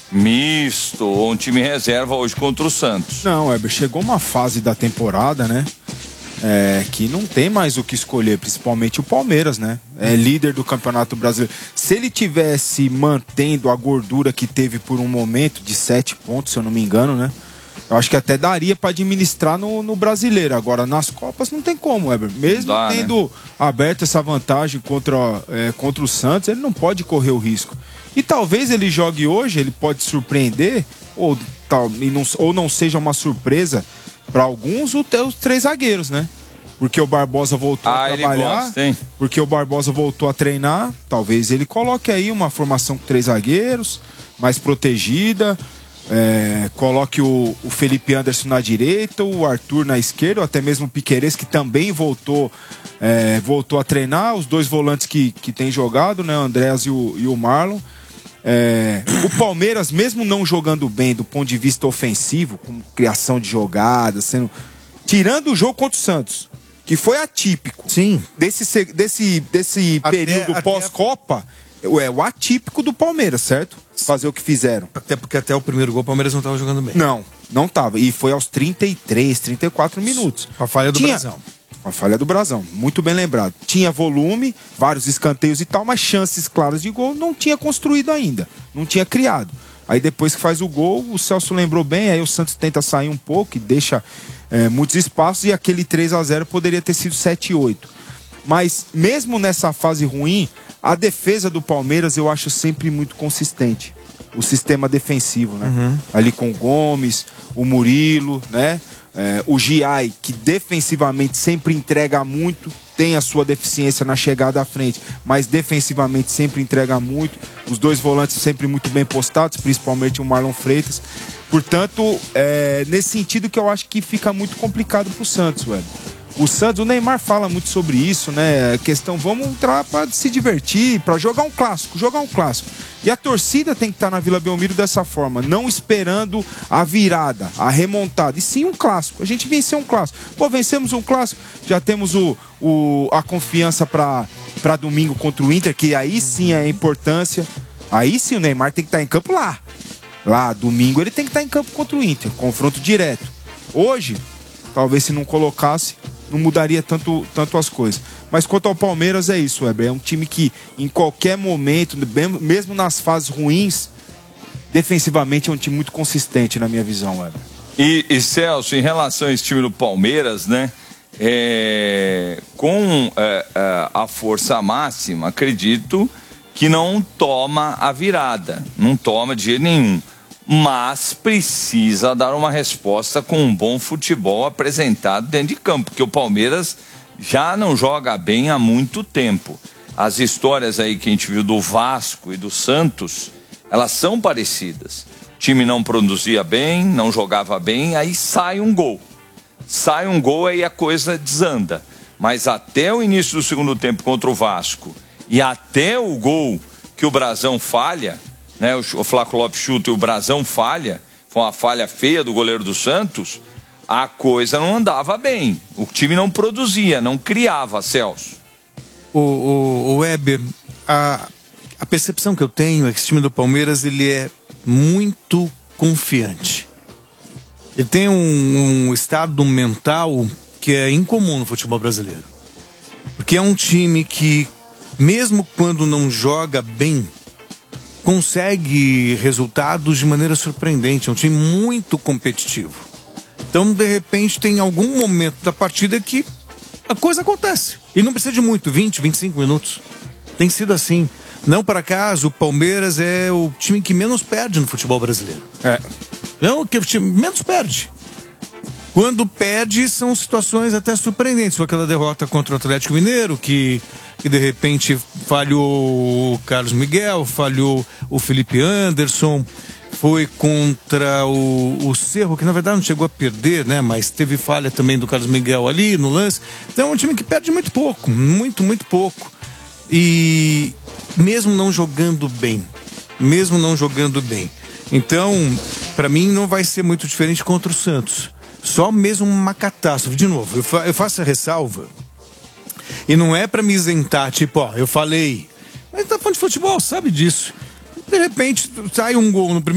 misto ou um time reserva hoje contra o Santos. Não, Weber, chegou uma fase da temporada, né? Que não tem mais o que escolher, principalmente o Palmeiras, né? É líder do Campeonato Brasileiro. Se ele tivesse mantendo a gordura que teve por um momento, de 7 pontos, se eu não me engano, né? Eu acho que até daria para administrar no Brasileiro. Agora, nas Copas não tem como, Weber. Mesmo tendo aberto essa vantagem contra o Santos, ele não pode correr o risco. E talvez ele jogue hoje, ele pode surpreender, ou não seja uma surpresa para alguns, os 3 zagueiros, né? Porque o Barbosa voltou a trabalhar, porque o Barbosa voltou a treinar, talvez ele coloque aí uma formação com 3 zagueiros, mais protegida, coloque o Felipe Anderson na direita, o Arthur na esquerda, ou até mesmo o Piquerez, que também voltou a treinar, os 2 volantes que tem jogado, né? O Andréas e o Marlon. O Palmeiras, mesmo não jogando bem do ponto de vista ofensivo, com criação de jogadas, tirando o jogo contra o Santos, que foi atípico. Sim. Desse período pós-Copa, o atípico do Palmeiras, certo? Fazer o que fizeram. Até porque até o primeiro gol o Palmeiras não estava jogando bem. Não estava. E foi aos 33, 34 minutos. A falha do Brasão. A falha do Brasão, muito bem lembrado. Tinha volume, vários escanteios e tal, mas chances claras de gol não tinha construído ainda. Não tinha criado. Aí depois que faz o gol, o Celso lembrou bem, aí o Santos tenta sair um pouco e deixa muitos espaços, e aquele 3-0 poderia ter sido 7-8. Mas mesmo nessa fase ruim, a defesa do Palmeiras eu acho sempre muito consistente. O sistema defensivo, né? Ali com o Gomes, o Murilo, né? O Giai, que defensivamente sempre entrega muito, tem a sua deficiência na chegada à frente, mas defensivamente sempre entrega muito. Os 2 volantes sempre muito bem postados, principalmente o Marlon Freitas. Portanto, nesse sentido que eu acho que fica muito complicado pro Santos, velho. O Santos, o Neymar fala muito sobre isso, né? A questão, vamos entrar para se divertir, para jogar um clássico. E a torcida tem que estar na Vila Belmiro dessa forma, não esperando a virada, a remontada, e sim um clássico. A gente venceu um clássico. Vencemos um clássico, já temos a confiança para domingo contra o Inter, que aí sim é a importância. Aí sim o Neymar tem que estar em campo lá. Lá, domingo, ele tem que estar em campo contra o Inter, confronto direto. Hoje, talvez se não colocasse, não mudaria tanto as coisas. Mas quanto ao Palmeiras, é isso, Weber. É um time que, em qualquer momento, mesmo nas fases ruins, defensivamente é um time muito consistente, na minha visão, Weber. E Celso, em relação a esse time do Palmeiras, né? Com a força máxima, acredito que não toma a virada. Não toma de jeito nenhum. Mas precisa dar uma resposta com um bom futebol apresentado dentro de campo, porque o Palmeiras já não joga bem há muito tempo. As histórias aí que a gente viu do Vasco e do Santos, elas são parecidas. O time não produzia bem, não jogava bem, aí sai um gol. Sai um gol, aí a coisa desanda. Mas até o início do segundo tempo contra o Vasco e até o gol que o Brasão falha, né, o Flaco Lopes chuta e o Brasão falha, foi uma falha feia do goleiro do Santos, a coisa não andava bem. O time não produzia, não criava, Celso. O Weber, a percepção que eu tenho é que esse time do Palmeiras, ele é muito confiante. Ele tem um estado mental que é incomum no futebol brasileiro. Porque é um time que, mesmo quando não joga bem, consegue resultados de maneira surpreendente. É um time muito competitivo. Então, de repente, tem algum momento da partida que a coisa acontece. E não precisa de muito, 20, 25 minutos. Tem sido assim. Não por acaso, o Palmeiras é o time que menos perde no futebol brasileiro. Não, que o time menos perde. Quando perde, são situações até surpreendentes. Foi aquela derrota contra o Atlético Mineiro, que de repente falhou o Carlos Miguel, falhou o Felipe Anderson, foi contra o Cerro, que na verdade não chegou a perder, né? Mas teve falha também do Carlos Miguel ali no lance. Então é um time que perde muito pouco, muito pouco. E mesmo não jogando bem. Então, para mim não vai ser muito diferente contra o Santos. Só mesmo uma catástrofe. De novo, eu faço a ressalva. E não é pra me isentar, tipo, eu falei. Mas tá falando de futebol, sabe disso. De repente, sai um gol no primeiro